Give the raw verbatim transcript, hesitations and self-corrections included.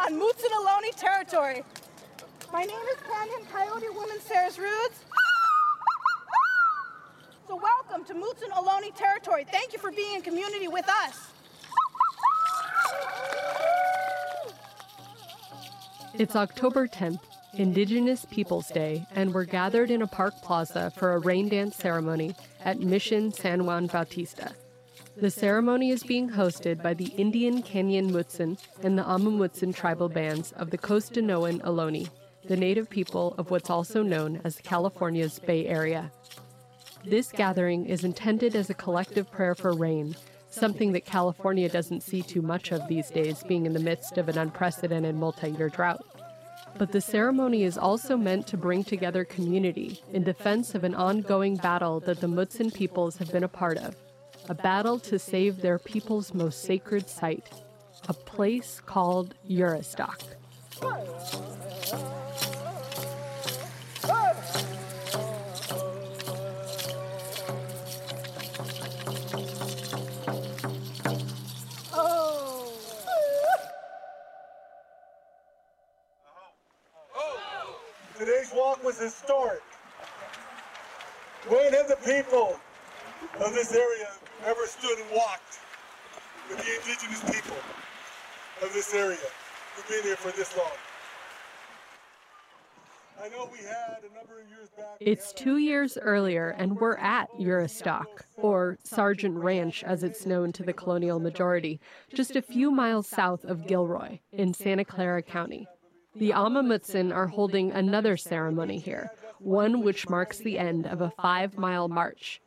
on Mutsun Ohlone territory. My name is Canyon Coyote Woman Sarahs Roods. So welcome to Mutsun Ohlone territory. Thank you for being in community with us. It's October tenth, Indigenous Peoples Day, and we're gathered in a park plaza for a rain dance ceremony at Mission San Juan Bautista. The ceremony is being hosted by the Indian Canyon Mutsun and the Amah Mutsun tribal bands of the Costanoan Ohlone, the native people of what's also known as California's Bay Area. This gathering is intended as a collective prayer for rain, something that California doesn't see too much of these days, being in the midst of an unprecedented multi-year drought. But the ceremony is also meant to bring together community in defense of an ongoing battle that the Mutsun peoples have been a part of, a battle to save their people's most sacred site, a place called Urostock. Today's walk was historic. When have the people of this area ever stood and walked with the indigenous people of this area who've been here for this long? I know we had a number of years back. It's two years earlier, and we're at Urostock, or Sargent Ranch as it's known to the colonial majority, just a few miles south of Gilroy in Santa Clara County. The Amah Mutsun are holding another ceremony here, one which marks the end of a five-mile march,